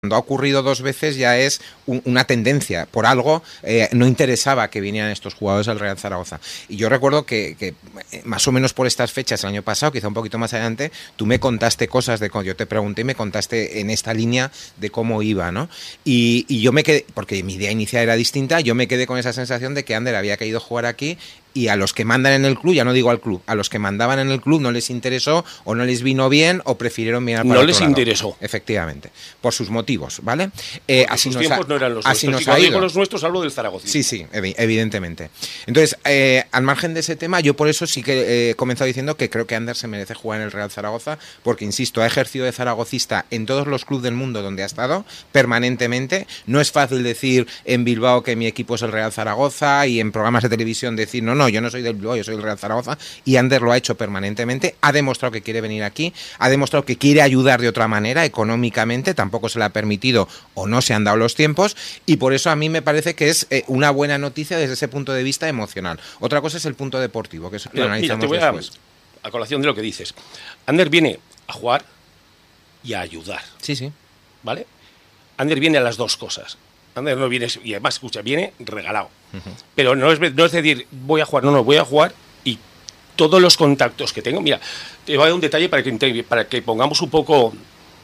Cuando ha ocurrido 2 veces ya es una tendencia. Por algo no interesaba que vinieran estos jugadores al Real Zaragoza. Y yo recuerdo que más o menos por estas fechas, el año pasado, quizá un poquito más adelante, tú me contaste cosas de cuando yo te pregunté y me contaste en esta línea de cómo iba, ¿no? Y yo me quedé, porque mi idea inicial era distinta, yo me quedé con esa sensación de que Ander había querido jugar aquí y a los que mandan en el club, ya no digo al club, a los que mandaban en el club no les interesó o no les vino bien o prefirieron mirar para no otro les lado. Interesó. Efectivamente, por sus motivos, ¿vale? Así sus tiempos no eran los nuestros. Y cuando digo los nuestros hablo del Zaragoza. Sí, evidentemente. Entonces, al margen de ese tema, yo por eso sí que he comenzado diciendo que creo que Ander se merece jugar en el Real Zaragoza, porque, insisto, ha ejercido de zaragocista en todos los clubes del mundo donde ha estado, permanentemente. No es fácil decir en Bilbao que mi equipo es el Real Zaragoza y en programas de televisión decir, no, yo no soy del Bilbao, yo soy del Real Zaragoza, y Ander lo ha hecho permanentemente, ha demostrado que quiere venir aquí, ha demostrado que quiere ayudar de otra manera, económicamente, tampoco se le ha permitido o no se han dado los tiempos, y por eso a mí me parece que es una buena noticia desde ese punto de vista emocional. Otra cosa es el punto deportivo, que eso lo analizamos después. A colación de lo que dices, Ander viene a jugar y a ayudar. Sí. ¿Vale? Ander viene a las dos cosas. Ander no viene, y además, escucha, viene regalado. Pero no es decir, voy a jugar, no, voy a jugar y todos los contactos que tengo. Mira, te voy a dar un detalle para que pongamos un poco,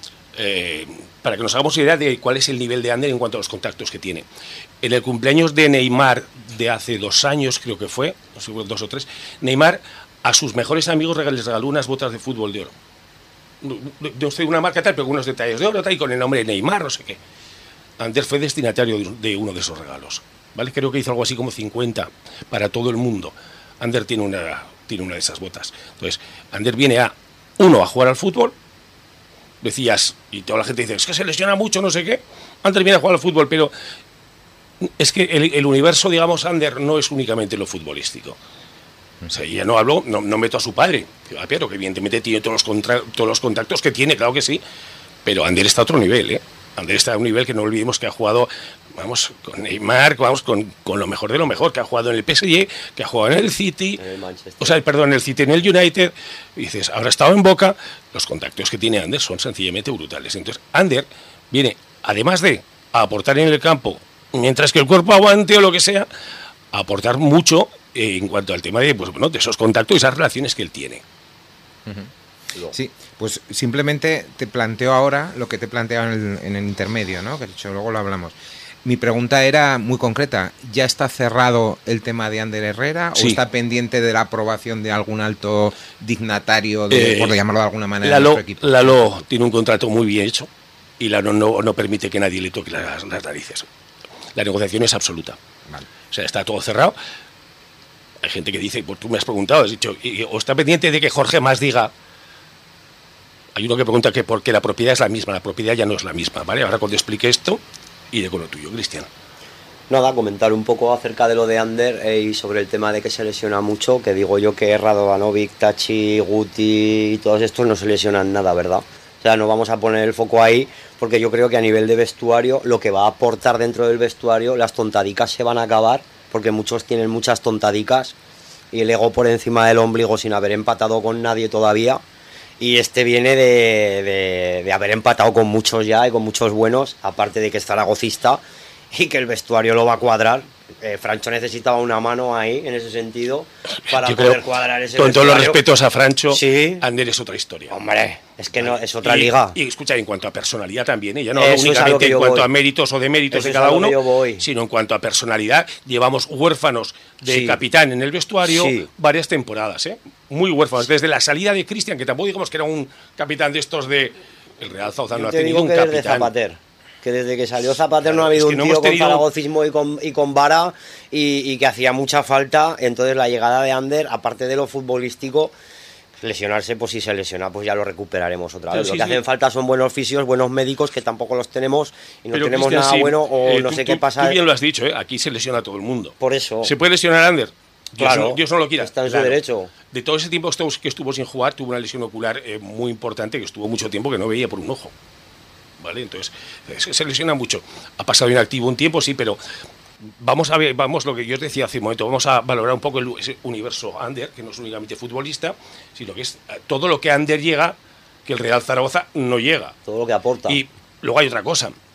para que nos hagamos idea de cuál es el nivel de Ander en cuanto a los contactos que tiene. En el cumpleaños de Neymar de hace 2 años, creo que fue, no sé, 2 o 3, Neymar a sus mejores amigos les regaló unas botas de fútbol de oro. No sé una marca tal, pero unos detalles de oro tal, y con el nombre de Neymar, no sé qué. Ander fue destinatario de uno de esos regalos, ¿vale? Creo que hizo algo así como 50 para todo el mundo. Ander tiene una de esas botas. Entonces, Ander viene a jugar al fútbol. Decías, y toda la gente dice, es que se lesiona mucho, no sé qué. Ander viene a jugar al fútbol, pero es que el universo, digamos, Ander no es únicamente lo futbolístico. O sea, ya no hablo, no meto a su padre, pero que evidentemente tiene todos los contactos que tiene, claro que sí, pero Ander está a otro nivel, ¿eh? Ander está a un nivel que no olvidemos que ha jugado, vamos, con Neymar, vamos, con lo mejor de lo mejor, que ha jugado en el PSG, que ha jugado en el City, en el City, en el United, y dices, ahora ha estado en Boca, los contactos que tiene Ander son sencillamente brutales. Entonces, Ander viene, además de aportar en el campo, mientras que el cuerpo aguante o lo que sea, a aportar mucho en cuanto al tema de, pues, bueno, de esos contactos y esas relaciones que él tiene. Sí, pues simplemente te planteo ahora lo que te planteaba en el intermedio, ¿no? Que de hecho luego lo hablamos. Mi pregunta era muy concreta. ¿Ya está cerrado el tema de Ander Herrera o está pendiente de la aprobación de algún alto dignatario, por llamarlo de alguna manera, de nuestro equipo? Lalo tiene un contrato muy bien hecho y Lalo no permite que nadie le toque las narices. La negociación es absoluta. Vale. O sea, está todo cerrado. Hay gente que dice, pues tú me has preguntado, has dicho, o está pendiente de que Jorge Mas diga. Hay uno que pregunta que por qué la propiedad es la misma. La propiedad ya no es la misma, ¿vale? Ahora cuando explique esto, iré con lo tuyo, Cristian. Nada, comentar un poco acerca de lo de Ander y sobre el tema de que se lesiona mucho, que digo yo que Radovanovic, Tachi, Guti y todos estos no se lesionan nada, ¿verdad? O sea, no vamos a poner el foco ahí, porque yo creo que a nivel de vestuario, lo que va a aportar dentro del vestuario, las tontadicas se van a acabar, porque muchos tienen muchas tontadicas y el ego por encima del ombligo sin haber empatado con nadie todavía. Y este viene de haber empatado con muchos ya y con muchos buenos, aparte de que es zaragocista y que el vestuario lo va a cuadrar. Francho necesitaba una mano ahí, en ese sentido, para poder cuadrar ese con vestuario. Con todos los respetos a Francho, sí. Ander es otra historia. Hombre, es que no es otra liga. Y escucha, en cuanto a personalidad también, ya no únicamente en cuanto a méritos o deméritos de cada uno, sino en cuanto a personalidad. Llevamos huérfanos de capitán en el vestuario varias temporadas, muy huérfanos. Desde la salida de Cristian, que tampoco digamos que era un capitán de estos de... El Real Zaragoza no ha tenido un capitán. Que desde que salió Zapater no ha habido un tío con zaragocismo y con vara y que hacía mucha falta. Entonces la llegada de Ander, aparte de lo futbolístico, lesionarse, pues si se lesiona, pues ya lo recuperaremos otra vez. Lo que hacen falta son buenos fisios, buenos médicos, que tampoco los tenemos y no tenemos nada bueno o no sé qué pasa. Tú bien lo has dicho, aquí se lesiona a todo el mundo. Por eso. ¿Se puede lesionar a Ander? Claro, Dios no lo quiera. Está en su derecho. De todo ese tiempo que estuvo sin jugar, tuvo una lesión ocular muy importante, que estuvo mucho tiempo que no veía por un ojo. ¿Vale? Entonces, se lesiona mucho. Ha pasado inactivo un tiempo, sí, pero vamos a ver, lo que yo os decía hace un momento, vamos a valorar un poco ese universo Ander, que no es únicamente futbolista, sino que es todo lo que Ander llega, que el Real Zaragoza no llega. Todo lo que aporta. Y Luego hay otra cosa.